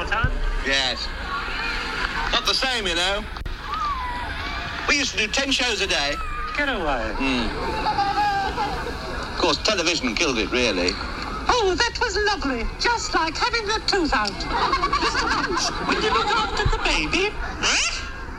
part-time? Yes. Not the same, you know. We used to do 10 shows a day. Get away. Of course, television killed it, really. Oh, that was lovely. Just like having the tooth out. Mr. Punch, will you look after the baby?